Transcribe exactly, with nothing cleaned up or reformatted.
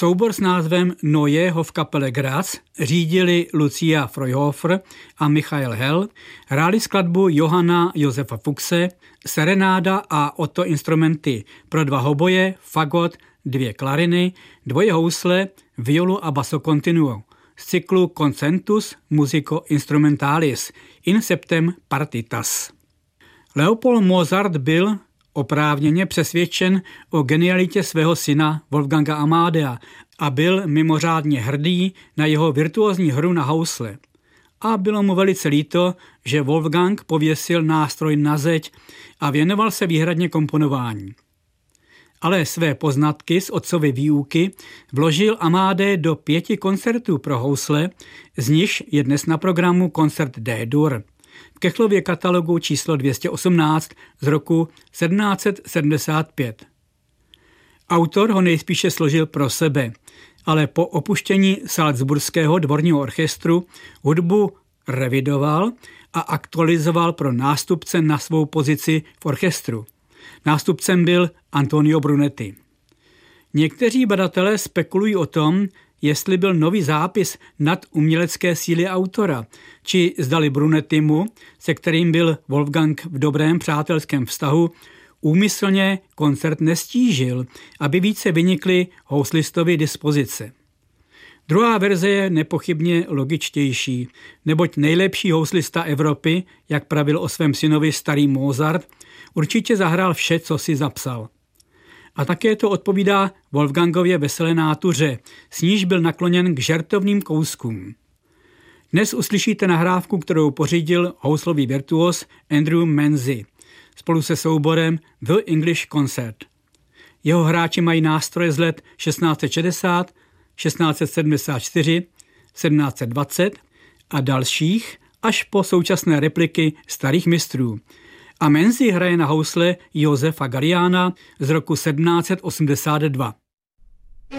Soubor s názvem Neue Hofkapelle Graz řídili Lucia Freuhofer a Michael Hell, hráli skladbu Johanna Josefa Fuchse, serenáda a Otto instrumenty pro dva hoboje, fagot, dvě klariny, dvoje housle, violu a basso continuo z cyklu Concentus Musico Instrumentalis in septem partitas. Leopold Mozart byl oprávněně přesvědčen o genialitě svého syna Wolfganga Amadea a byl mimořádně hrdý na jeho virtuózní hru na housle. A bylo mu velice líto, že Wolfgang pověsil nástroj na zeď a věnoval se výhradně komponování. Ale své poznatky z otcovy výuky vložil Amadé do pěti koncertů pro housle, z nichž je dnes na programu koncert D-dur. V Kechlově katalogu číslo dvě stě osmnáct z roku sedmnáct set sedmdesát pět. Autor ho nejspíše složil pro sebe, ale po opuštění Salzburského dvorního orchestru hudbu revidoval a aktualizoval pro nástupce na svou pozici v orchestru. Nástupcem byl Antonio Brunetti. Někteří badatelé spekulují o tom, jestli byl nový zápis nad umělecké síly autora, či zdali Brunettimu, se kterým byl Wolfgang v dobrém přátelském vztahu, úmyslně koncert nestížil, aby více vynikly houslistovy dispozice. Druhá verze je nepochybně logičtější, neboť nejlepší houslista Evropy, jak pravil o svém synovi starý Mozart, určitě zahrál vše, co si zapsal. A také to odpovídá Wolfgangově veselé nátuře, s níž byl nakloněn k žertovným kouskům. Dnes uslyšíte nahrávku, kterou pořídil houslový virtuos Andrew Menzies spolu se souborem The English Concert. Jeho hráči mají nástroje z let šestnáct set šedesát, šestnáct set sedmdesát čtyři, sedmnáct set dvacet a dalších až po současné repliky starých mistrů. A Menzies hraje na housle Josefa Galliana z roku sedmnáct set osmdesát dva.